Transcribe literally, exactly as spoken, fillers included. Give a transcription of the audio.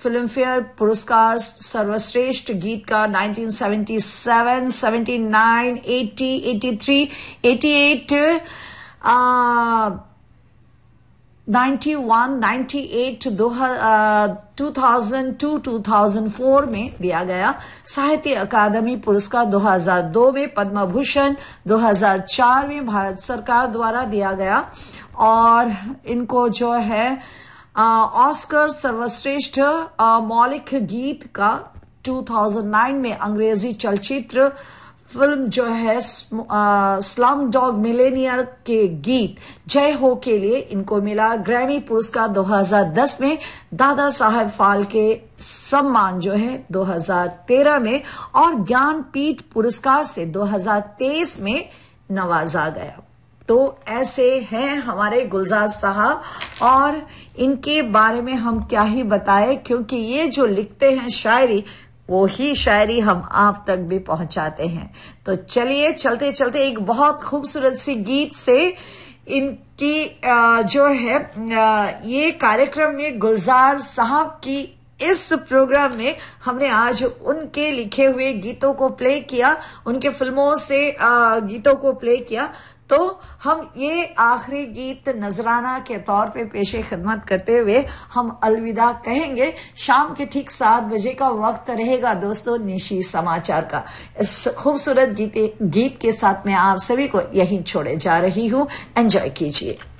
Film fair पुरस्कार सर्वश्रेष्ठ गीत का nineteen seventy seven, seventy nine, eighty, eighty three, eighty eight, ninety one, ninety eight, दो हज़ार दो, दो हज़ार चार में दिया गया। साहित्य अकादमी पुरस्कार दो हज़ार दो में, पद्म भूषण दो हज़ार चार में भारत सरकार द्वारा दिया गया। और इनको जो है ऑस्कर सर्वश्रेष्ठ मौलिक गीत का दो हज़ार नौ में अंग्रेजी चलचित्र फिल्म जो है स्लम डॉग मिलेनियर के गीत जय हो के लिए इनको मिला। ग्रैमी पुरस्कार दो हज़ार दस में, दादा साहेब फाल्के सम्मान जो है दो हज़ार तेरह में, और ज्ञानपीठ पुरस्कार से दो हज़ार तेईस में नवाजा गया। तो ऐसे हैं हमारे गुलजार साहब, और इनके बारे में हम क्या ही बताएं, क्योंकि ये जो लिखते हैं शायरी, वो ही शायरी हम आप तक भी पहुंचाते हैं। तो चलिए चलते चलते एक बहुत खूबसूरत सी गीत से इनकी जो है ये कार्यक्रम में गुलजार साहब की इस प्रोग्राम में हमने आज उनके लिखे हुए गीतों को प्ले किया, उनके फिल्मों से गीतों को प्ले किया। तो हम ये आखिरी गीत नजराना के तौर पे पेशे खिदमत करते हुए हम अलविदा कहेंगे। शाम के ठीक सात बजे का वक्त रहेगा दोस्तों निशी समाचार का। इस खूबसूरत गीत गीत के साथ मैं आप सभी को यहीं छोड़े जा रही हूँ। एंजॉय कीजिए।